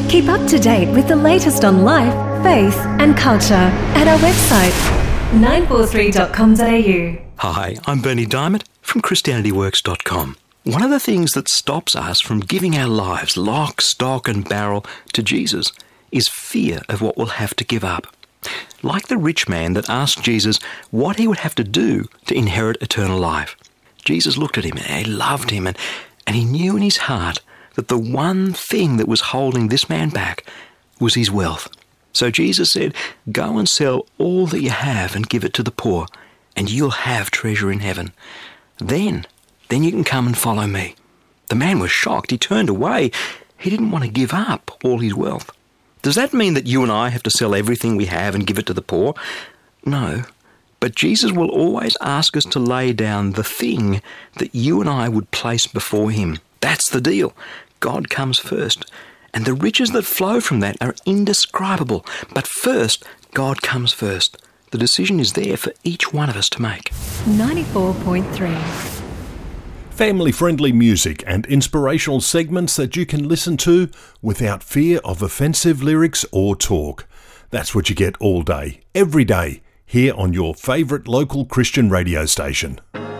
Keep up to date with the latest on life, faith and culture at our website 943.com.au. Hi, I'm Bernie Diamond from ChristianityWorks.com. One of the things that stops us from giving our lives lock, stock and barrel to Jesus is fear of what we'll have to give up. Like the rich man that asked Jesus what he would have to do to inherit eternal life. Jesus looked at him and he loved him and he knew in his heart that the one thing that was holding this man back was his wealth. So Jesus said, "Go and sell all that you have and give it to the poor, and you'll have treasure in heaven. Then you can come and follow me." The man was shocked. He turned away. He didn't want to give up all his wealth. Does that mean that you and I have to sell everything we have and give it to the poor? No. But Jesus will always ask us to lay down the thing that you and I would place before him. That's the deal. God comes first. And the riches that flow from that are indescribable. But first, God comes first. The decision is there for each one of us to make. 94.3. Family-friendly music and inspirational segments that you can listen to without fear of offensive lyrics or talk. That's what you get all day, every day, here on your favourite local Christian radio station.